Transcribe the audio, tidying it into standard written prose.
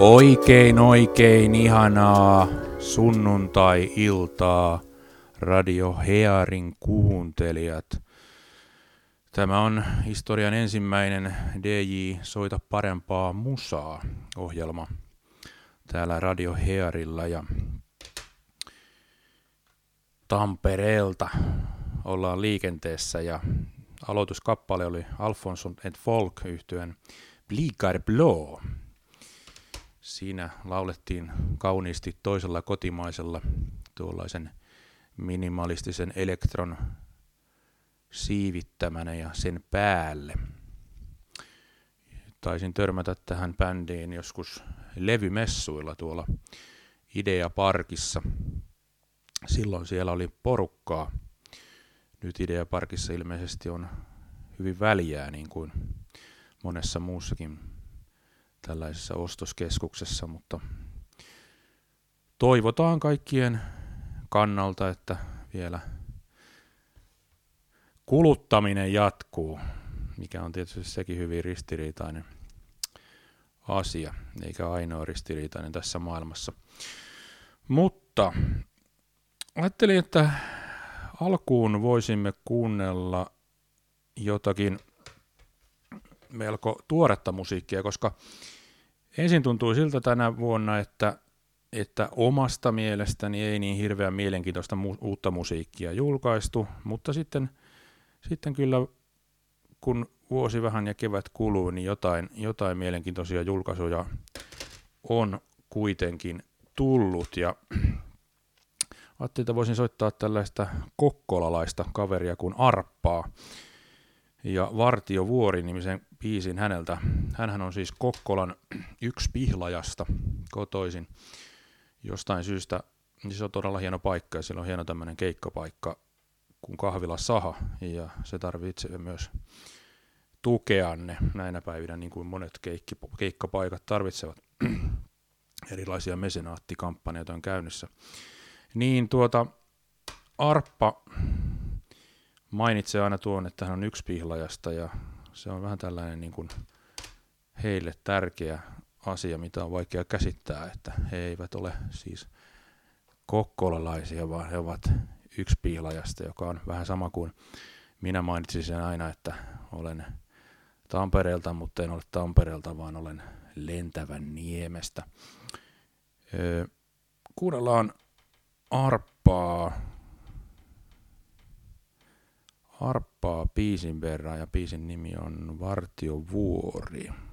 Oikein ihanaa sunnuntai-iltaa Radio Hearin kuuntelijat. Tämä on historian ensimmäinen DJ Soita parempaa musaa -ohjelma täällä Radio Hearilla ja Tampereelta ollaan liikenteessä ja aloituskappale oli Alphonson and Folk -yhtyeen Blickar Blå. Siinä laulettiin kauniisti toisella kotimaisella tuollaisen minimalistisen elektron siivittämänä ja sen päälle. Taisin törmätä tähän bändiin joskus levymessuilla tuolla Idea Parkissa. Silloin siellä oli porukkaa. Nyt Idea Parkissa ilmeisesti on hyvin väljää, niin kuin monessa muussakin tällaisessa ostoskeskuksessa, mutta toivotaan kaikkien kannalta, että vielä kuluttaminen jatkuu, mikä on tietysti sekin hyvin ristiriitainen asia, eikä ainoa ristiriitainen tässä maailmassa. Mutta ajattelin, että alkuun voisimme kuunnella jotakin melko tuoretta musiikkia, koska ensin tuntui siltä tänä vuonna, että omasta mielestäni ei niin hirveän mielenkiintoista uutta musiikkia julkaistu, mutta sitten kyllä kun vuosi vähän ja kevät kuluu, niin jotain mielenkiintoisia julkaisuja on kuitenkin tullut ja ajattelin, että voisin soittaa tällaista kokkolalaista kaveria kuin Arppaa ja Vartiovuori-nimisen biisin häneltä. Hänhän on siis Kokkolan Yksi-Pihlajasta kotoisin jostain syystä. Niin se on todella hieno paikka ja siellä on hieno tämmöinen keikkapaikka kuin Kahvila Saha ja se tarvitsee myös tukeanne näinä päivinä niin kuin monet keikkapaikat tarvitsevat. Erilaisia mesenaattikampanjoita on käynnissä. Niin Arppa mainitsee aina tuon, että hän on Yksi-Pihlajasta ja se on vähän tällainen niin kuin heille tärkeä asia, mitä on vaikea käsittää, että he eivät ole siis kokkolalaisia, vaan he ovat Yksi-Pihlajasta, joka on vähän sama kuin minä mainitsisin aina, että olen Tampereelta, mutta en ole Tampereelta, vaan olen Lentävän Niemestä. Kuunnellaan Arppaa biisin verran ja biisin nimi on Vartiovuori.